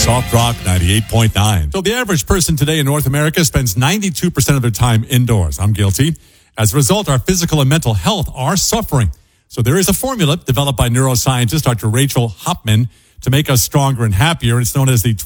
Soft Rock 98.9. So the average person today in North America spends 92% of their time indoors. I'm guilty. As a result, our physical and mental health are suffering. So there is a formula developed by neuroscientist Dr. Rachel Hopman to make us stronger and happier. It's known as the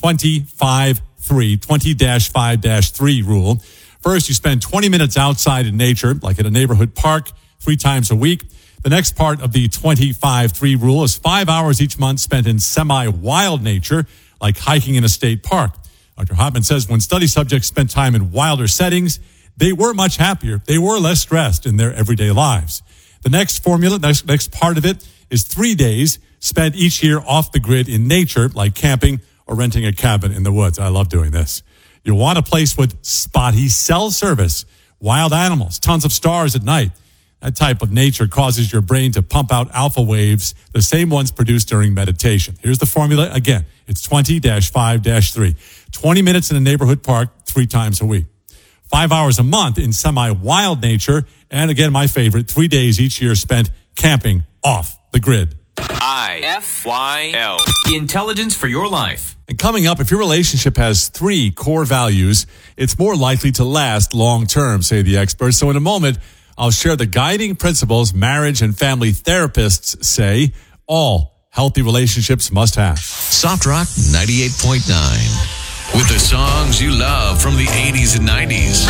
20-5-3 rule. First, you spend 20 minutes outside in nature, like at a neighborhood park, 3 times a week. The next part of the 20-5-3 rule is 5 hours each month spent in semi-wild nature, like hiking in a state park. Dr. Hopman says when study subjects spent time in wilder settings, they were much happier. They were less stressed in their everyday lives. The next formula, next part of it, is 3 days spent each year off the grid in nature, like camping or renting a cabin in the woods. I love doing this. You want a place with spotty cell service, wild animals, tons of stars at night. That type of nature causes your brain to pump out alpha waves, the same ones produced during meditation. Here's the formula again. It's 20-5-3. 20 minutes in a neighborhood park 3 times a week. 5 hours a month in semi-wild nature. And again, my favorite, 3 days each year spent camping off the grid. IFYL. Intelligence for your life. And coming up, if your relationship has 3 core values, it's more likely to last long term, say the experts. So in a moment, I'll share the guiding principles marriage and family therapists say all healthy relationships must have. Soft Rock 98.9. With the songs you love from the 80s and 90s.